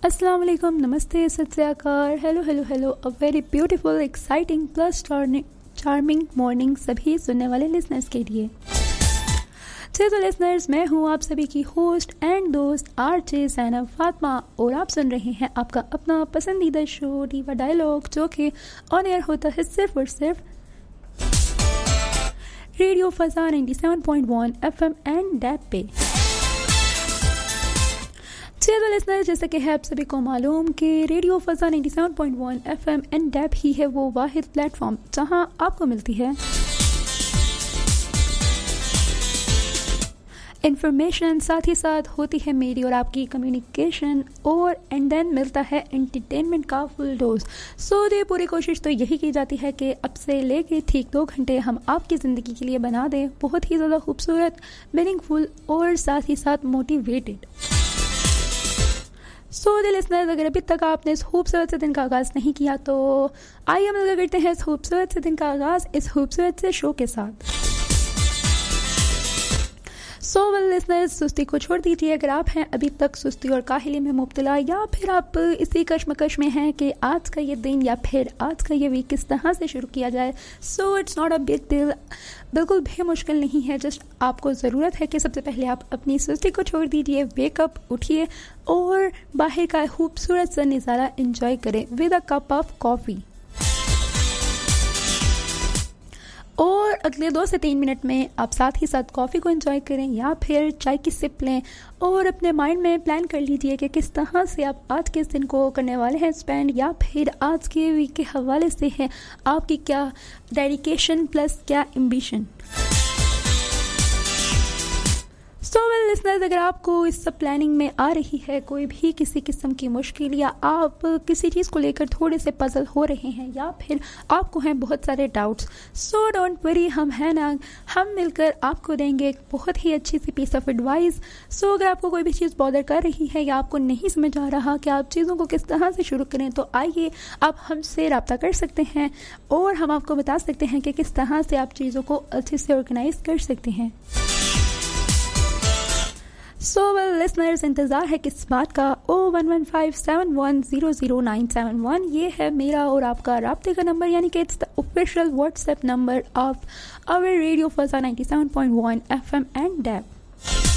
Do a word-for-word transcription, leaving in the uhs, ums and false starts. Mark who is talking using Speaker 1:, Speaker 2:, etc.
Speaker 1: अस्सलाम वालेकुम, नमस्ते, सत श्री अकाल, hello hello hello, a very beautiful, exciting plus charming morning सभी सुनने वाले लिसनर्स के लिए। तो लिसनर्स, मैं हूँ आप सभी की होस्ट एंड दोस्त आरजे ज़ैनब फातिमा और आप सुन रहे हैं आपका अपना पसंदीदा शो डीवा डायलॉग, जो कि ऑन एयर होता है सिर्फ और सिर्फ radio फजा ninety seven point one FM and dab पे। चलो लिसनर, जैसा कि है आप सभी को मालूम कि radio फजा ninety seven point one FM and dab ही है वो वाहिद प्लेटफॉर्म जहां आपको मिलती है इंफॉर्मेशन, साथ ही साथ होती है मेरी और आपकी कम्युनिकेशन, और एंड देन मिलता है एंटरटेनमेंट का फुल डोज। सो ये पूरी कोशिश तो यही की जाती है कि अब से लेके ठीक दो घंटे हम आपकी ज़िंदगी के लिए बना दें बहुत ही ज़्यादा खूबसूरत, मीनिंगफुल और साथ ही साथ मोटिवेटेड। सो द लिसनर्स, अगर अभी तक आपने इस खूबसूरत से दिन का आगाज़ नहीं किया तो आइए मिलकर करते हैं इस खूबसूरत से दिन का आगाज़ इस खूबसूरत से शो के साथ। सो वेल लिसनर्स, सुस्ती को छोड़ दीजिए। अगर आप हैं अभी तक सुस्ती और काहली में मुब्तला, या फिर आप इसी कश्मकश में हैं कि आज का ये दिन या फिर आज का ये वीक किस तरह से शुरू किया जाए, so it's not a big deal, बिल्कुल भी मुश्किल नहीं है। जस्ट आपको ज़रूरत है कि सबसे पहले आप अपनी सुस्ती को छोड़ दीजिए, वेकअप उठिए और बाहर का खूबसूरत सा नज़ारा एंजॉय करें with a cup of coffee. और अगले दो से तीन मिनट में आप साथ ही साथ कॉफ़ी को एंजॉय करें या फिर चाय की सिप लें और अपने माइंड में प्लान कर लीजिए कि किस तरह से आप आज के इस दिन को करने वाले हैं स्पेंड, या फिर आज के वीक के हवाले से है आपकी क्या डेडिकेशन प्लस क्या एम्बिशन। सो वेल लिसनर्स, अगर आपको इस सब प्लानिंग में आ रही है कोई भी किसी किस्म की मुश्किल, या आप किसी चीज़ को लेकर थोड़े से पजल हो रहे हैं, या फिर आपको हैं बहुत सारे डाउट्स, सो डोंट वरी, हम हैं ना, हम मिलकर आपको देंगे एक बहुत ही अच्छी सी पीस ऑफ एडवाइस। सो अगर आपको कोई भी चीज़ बॉदर कर रही है या आपको नहीं समझ आ रहा कि आप चीज़ों को किस तरह से शुरू करें, तो आइए आप हमसे रब्ता कर सकते हैं और हम आपको बता सकते हैं कि किस तरह से आप चीज़ों को अच्छे से ऑर्गेनाइज कर सकते हैं। सो वेल लिसनर्स, इंतज़ार है किस बात का। ओ one one five seven one zero zero nine seven one ये है मेरा और आपका राब्ते का नंबर, यानी कि it's the official WhatsApp number of our radio फजा ninety seven point one FM and dab.